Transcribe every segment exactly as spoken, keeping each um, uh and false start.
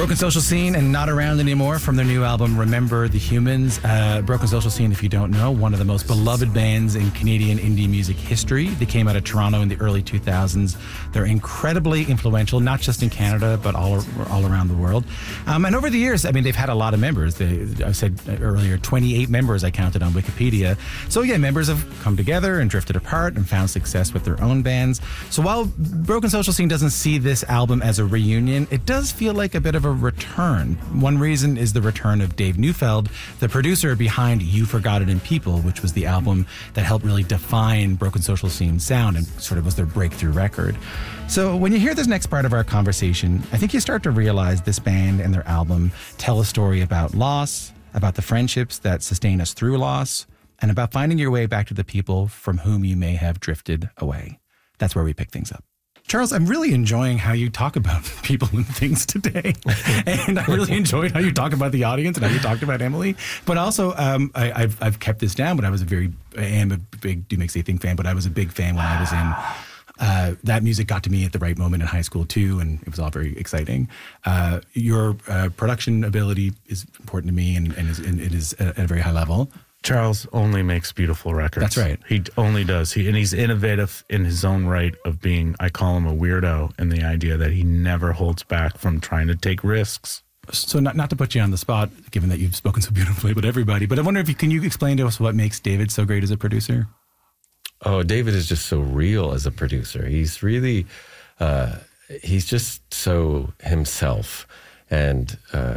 Broken Social Scene and Not Around Anymore from their new album, Remember the Humans. Uh, Broken Social Scene, if you don't know, one of the most beloved bands in Canadian indie music history. They came out of Toronto in the early two thousands. They're incredibly influential, not just in Canada, but all all around the world. Um, and over the years, I mean, they've had a lot of members. They, I said earlier, twenty-eight members I counted on Wikipedia. So yeah, members have come together and drifted apart and found success with their own bands. So while Broken Social Scene doesn't see this album as a reunion, it does feel like a bit of a return. One reason is the return of Dave Neufeld, the producer behind You Forgot It in People, which was the album that helped really define Broken Social Scene's sound and sort of was their breakthrough record. So when you hear this next part of our conversation, I think you start to realize this band and their album tell a story about loss, about the friendships that sustain us through loss, and about finding your way back to the people from whom you may have drifted away. That's where we pick things up. Charles, I'm really enjoying how you talk about people and things today. And I really enjoyed how you talk about the audience and how you talked about Emily. But also, um, I, I've, I've kept this down, but I was a very, I am a big Do Make Say Think fan, but I was a big fan when I was in, uh, that music got to me at the right moment in high school too, and it was all very exciting. Uh, your uh, production ability is important to me and, and, is, and it is at a very high level. Charles only makes beautiful records. That's right. He only does. He and he's innovative in his own right of being, I call him a weirdo, in the idea that he never holds back from trying to take risks. So not not to put you on the spot, given that you've spoken so beautifully about everybody, but I wonder if you, can you explain to us what makes David so great as a producer? Oh, David is just so real as a producer. He's really, uh, he's just so himself. And, uh,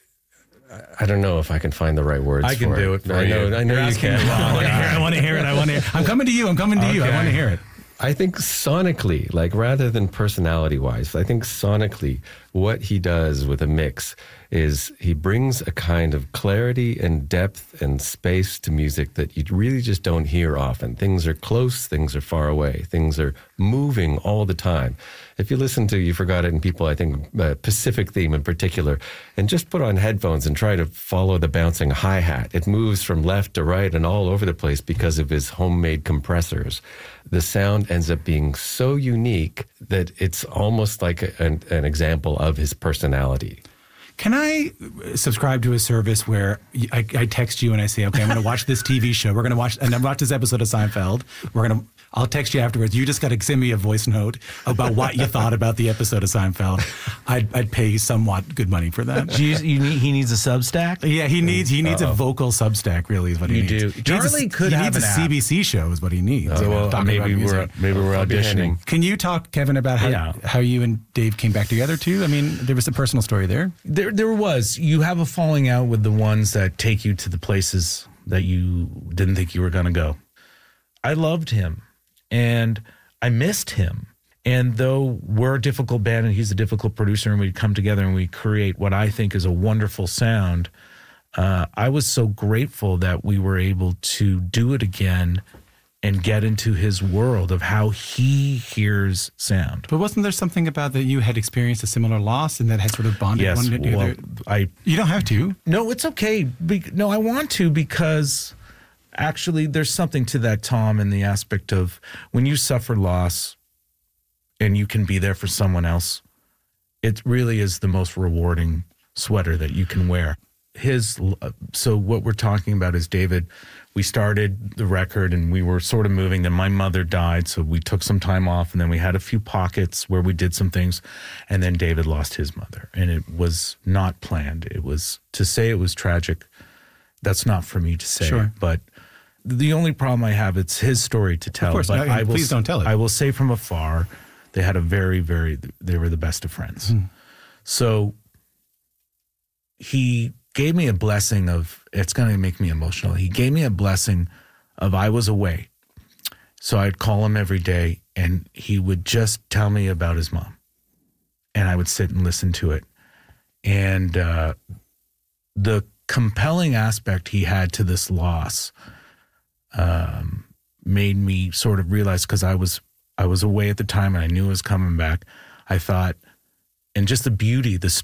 I don't know if I can find the right words. I can for do it. it for I know, you. I know You're you can. I want to hear it. I want to hear it. I'm coming to you. I'm coming to you. I Okay. want to hear it. I think sonically, like rather than personality wise, I think sonically what he does with a mix is he brings a kind of clarity and depth and space to music that you really just don't hear often. Things are close, things are far away, things are moving all the time. If you listen to You Forgot It in People, I think uh, Pacific Theme in particular, and just put on headphones and try to follow the bouncing hi-hat. It moves from left to right and all over the place because of his homemade compressors. The sound ends up being so unique that it's almost like a, an, an example of his personality. Can I subscribe to a service where I, I text you and I say, okay, I'm going to watch this T V show. We're going to watch, and then watch this episode of Seinfeld. We're going to, I'll text you afterwards. You just got to send me a voice note about what you thought about the episode of Seinfeld. I'd, I'd pay somewhat good money for that. You, you need, he needs a Substack? Yeah, he needs he needs Uh-oh. a vocal Substack. Really, is what he You needs. do. He Charlie needs a, could he have needs an a app. C B C show, is what he needs. Oh, well, Talking about maybe music. we're maybe we're I'll be auditioning. handing. Can you talk, Kevin, about how Yeah. how you and Dave came back together too? I mean, there was a personal story there. There, there was. You have a falling out with the ones that take you to the places that you didn't think you were going to go. I loved him, and I missed him. And though we're a difficult band and he's a difficult producer, and we come together and we create what I think is a wonderful sound, uh, I was so grateful that we were able to do it again and get into his world of how he hears sound. But wasn't there something about that you had experienced a similar loss and that had sort of bonded Yes, one to the well, other? I You don't have to. No, it's okay. Be- no, I want to, because actually there's something to that, Tom, in the aspect of when you suffer loss and you can be there for someone else, it really is the most rewarding sweater that you can wear. His, so what we're talking about is David, we started the record and we were sort of moving. Then my mother died, so we took some time off, and then we had a few pockets where we did some things, and then David lost his mother, and it was not planned. It was, to say it was tragic, that's not for me to say. Sure. But the only problem I have, it's his story to tell. Of course, but no, I will, please don't tell it. I will say from afar, they had a very, very, they were the best of friends. Hmm. So he gave me a blessing of, it's going to make me emotional. He gave me a blessing of, I was away. So I'd call him every day and he would just tell me about his mom. And I would sit and listen to it. And uh, the compelling aspect he had to this loss um, made me sort of realize, because I was, I was away at the time and I knew it was coming back. I thought, and just the beauty, the story.